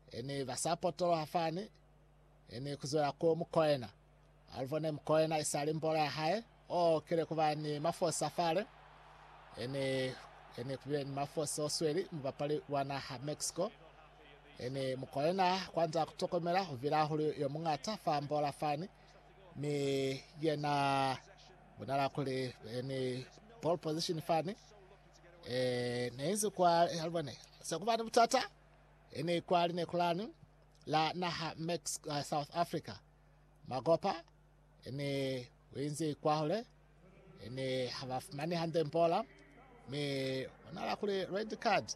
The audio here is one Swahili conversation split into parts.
ene vasapotolo hafani ene kuzola ko Mukoena alvone Mukoena isali mbola hae o kile kuva ni mafosa fale ene kuve ni mafosa osweli mbapali wana ha Mexico ene Mukoena kwanza kutokomela uvila huli yomungata fa mbola fani ni yena bunala kuli ene pole position fani nezi kwa alvone sekuva ni mutata ene kwa line kulani la naha Mexico South Africa magopa ene wenzi kwa hule ene havafumani hande mbola me wanala kuli red card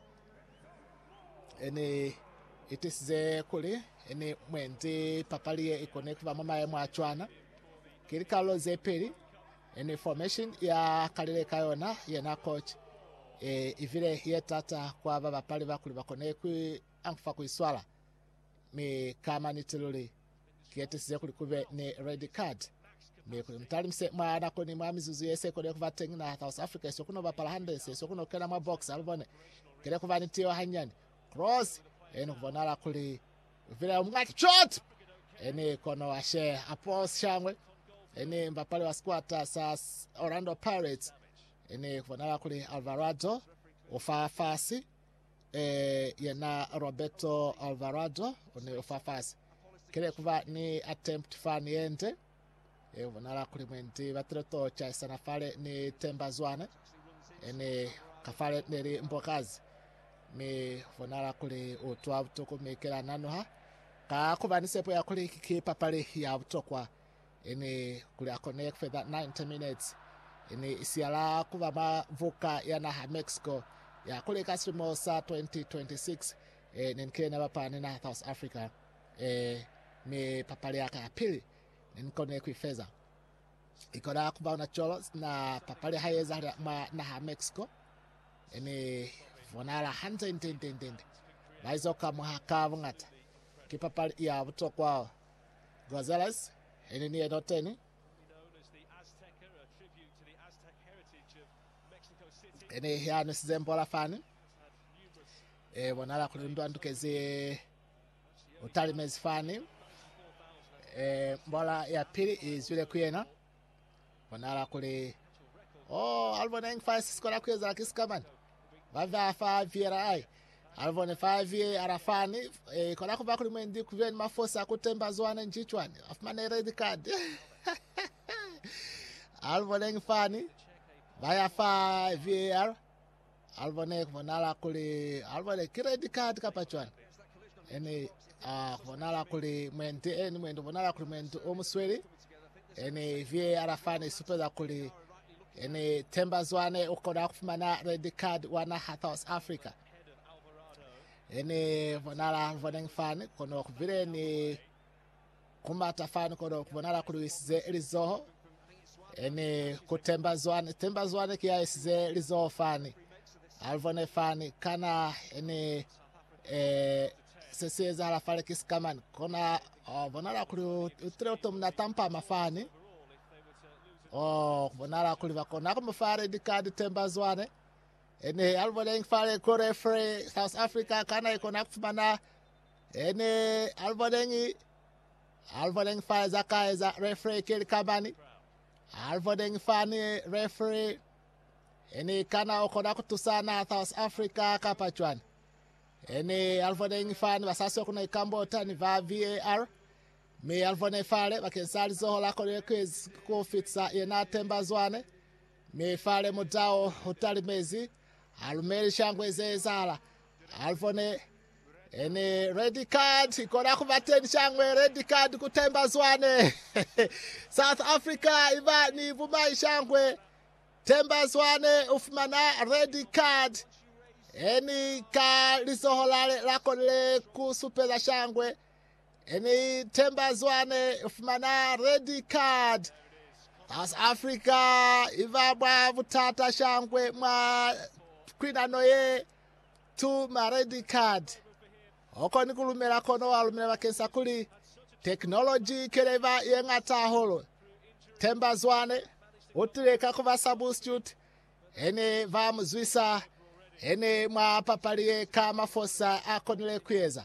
ene itisize kuli ene mwendi papalie ikone kuva mama ya mwachwana kirikalo zepeli ene formation ya kalile kayona yena coach ivile yetata kwa baba pali bakuli bakone ku ankufa kuiswala me kama nitiluli kietisize kuli kube ni red card me kuli mtalimse mwana koni mwamizuzu yese kone kuva tengi na South Africa so kuno bapala handese so kuno kena box alvone kile kuva nitiyo hanyani cross ene kuvonala kuli vile umngati shot ene kono ashe apos shangwe ene mbapale wa squad sa Orlando Pirates ene kuvonala kuli Alvarado ufafasi yena Roberto Alvarado one ufafasi kile kuva ni attempt fan yente vonala kuli mwenti batreto cha sana fale ni Temba Zwane ene kafale neri mbokazi me vonala kuli utwa butoko mekela nanoha ka kuva ni sepo ya kuli kipapale ya butokwa ene kuli connect for that 90 minutes ene isiala kuva mavuka yana ha Mexico ya kule kasimo sa 2026 nenkena bapane na South Africa me papale yaka ya pili nenkone kuifeza ikora kuba na cholo na papale hayeza na ha Mexico ene vonala hante intendende baizoka muhakavu ngata kipapale ya butokwa Gonzalez ene ni edoteni ene ya nisizembola fani vonala kulindu andukeze utalimezi fani mbola ya pili izwile kuyena vonala kuli alvone engfasi skora kuyeza la kisikamani vava 5 year ai alvone 5 year arafani kona kuva kuli mwendi kuveni mafosa kutemba Zwane njichwani afumane red card alvone engfani vaya 5 year alvone vonala kuli alvone red card kapachwani ene vonala kuli mwendi vonala kuli mwendi omusweli ene vie arafani supeza kuli ene Temba Zwane ukona kufumana red card wana South Africa ene vonala voneng fani kono kuvile ni kumbata fani kono vonala kuli isize lizoho ene kutemba Zwane kia isize lizoho fani alvone fani kana ene seseza la fale kisikamani kona vonala kuli utreoto mnatampa mafani vonala kuli vakona kumufare red card Temba Zwane ene alvone fale ko referee South Africa kana ikona kufumana ene alvone fale zakaeza referee kili kabani alvone fani referee ene kana ukona kutusana South Africa kapachwani ene alvone fani basaswe kuna ikambo tani va VAR me alvone fale bakensali zohola kole kwezi kufitsa yena Temba Zwane me fale mudao utalimezi alumeli shangwe zezala alvone ene red card ikona kuvateni shangwe red card kutemba Zwane South Africa iva ni vumai shangwe Temba Zwane ufumana red card eni ka lisoholale lakole kusupeza shangwe eni Temba Zwane ufumana red card South Africa iva bwa vutata shangwe mwa kwina noye tu ma red card oko nikulumela kono walumela bakensa kuli technology keleva yengata holo Temba Zwane utileka kuva substitute ene va muzwisa ene mwa papalie kama fosa akonile kuyeza